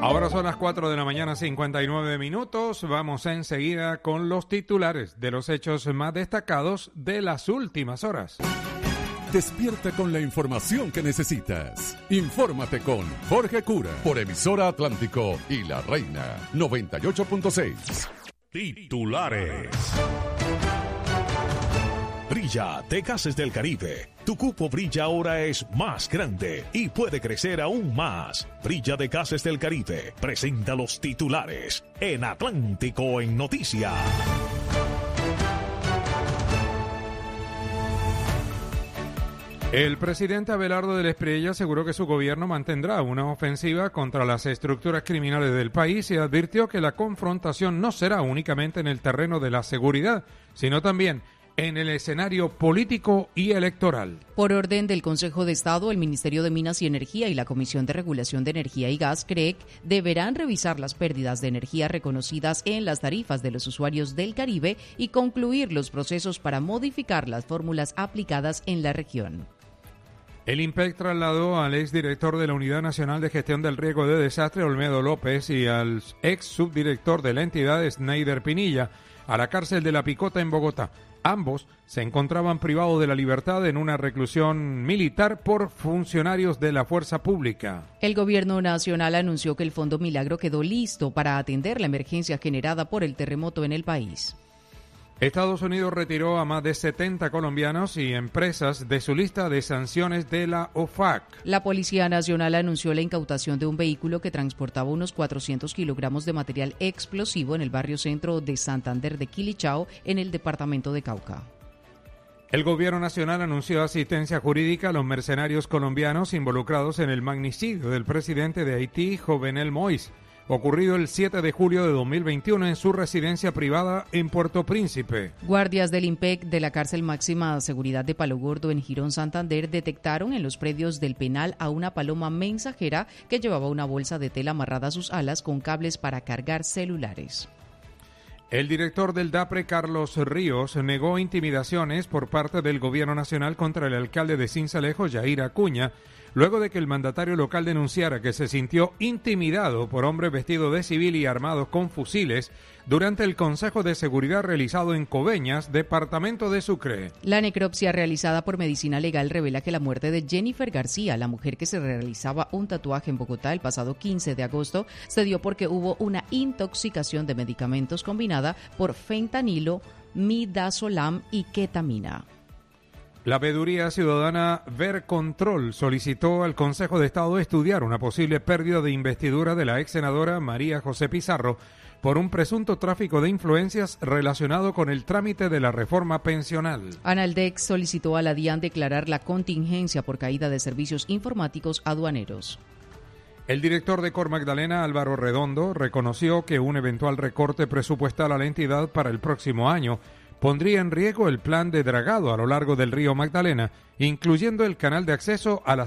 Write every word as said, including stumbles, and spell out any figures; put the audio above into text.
Ahora son las cuatro de la mañana, cincuenta y nueve minutos. Vamos enseguida con los titulares de los hechos más destacados de las últimas horas. Despierta con la información que necesitas. Infórmate con Jorge Cura por Emisora Atlántico y La Reina noventa y ocho punto seis. Titulares. Brilla de Gases del Caribe. Tu cupo Brilla ahora es más grande y puede crecer aún más. Brilla de Gases del Caribe presenta los titulares en Atlántico en Noticias. El presidente Abelardo del Espriella aseguró que su gobierno mantendrá una ofensiva contra las estructuras criminales del país y advirtió que la confrontación no será únicamente en el terreno de la seguridad, sino también en el escenario político y electoral. Por orden del Consejo de Estado, el Ministerio de Minas y Energía y la Comisión de Regulación de Energía y Gas, C R E C, deberán revisar las pérdidas de energía reconocidas en las tarifas de los usuarios del Caribe y concluir los procesos para modificar las fórmulas aplicadas en la región. El INPEC trasladó al exdirector de la Unidad Nacional de Gestión del Riesgo de Desastre, Olmedo López, y al ex subdirector de la entidad, Sneider Pinilla, a la cárcel de La Picota en Bogotá. Ambos se encontraban privados de la libertad en una reclusión militar por funcionarios de la fuerza pública. El gobierno nacional anunció que el Fondo Milagro quedó listo para atender la emergencia generada por el terremoto en el país. Estados Unidos retiró a más de setenta colombianos y empresas de su lista de sanciones de la O F A C. La Policía Nacional anunció la incautación de un vehículo que transportaba unos cuatrocientos kilogramos de material explosivo en el barrio centro de Santander de Quilichao, en el departamento de Cauca. El gobierno nacional anunció asistencia jurídica a los mercenarios colombianos involucrados en el magnicidio del presidente de Haití, Jovenel Moïse, ocurrido el siete de julio de dos mil veintiuno en su residencia privada en Puerto Príncipe. Guardias del INPEC de la cárcel máxima de seguridad de Palo Gordo en Girón, Santander, detectaron en los predios del penal a una paloma mensajera que llevaba una bolsa de tela amarrada a sus alas con cables para cargar celulares. El director del DAPRE, Carlos Ríos, negó intimidaciones por parte del gobierno nacional contra el alcalde de Sincelejo, Yair Acuña, luego de que el mandatario local denunciara que se sintió intimidado por hombres vestidos de civil y armados con fusiles durante el Consejo de Seguridad realizado en Coveñas, departamento de Sucre. La necropsia realizada por Medicina Legal revela que la muerte de Jennifer García, la mujer que se realizaba un tatuaje en Bogotá el pasado quince de agosto, se dio porque hubo una intoxicación de medicamentos combinada por fentanilo, midazolam y ketamina. La Veeduría Ciudadana Vercontrol solicitó al Consejo de Estado estudiar una posible pérdida de investidura de la ex senadora María José Pizarro por un presunto tráfico de influencias relacionado con el trámite de la reforma pensional. Analdex solicitó a la DIAN declarar la contingencia por caída de servicios informáticos aduaneros. El director de Cor Magdalena, Álvaro Redondo, reconoció que un eventual recorte presupuestal a la entidad para el próximo año pondría en riesgo el plan de dragado a lo largo del río Magdalena, incluyendo el canal de acceso a la